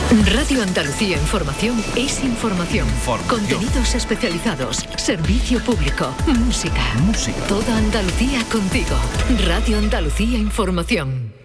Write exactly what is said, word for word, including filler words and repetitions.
Radio Andalucía Información es información. Información. Contenidos especializados, servicio público, música. Música. Toda Andalucía contigo. Radio Andalucía Información.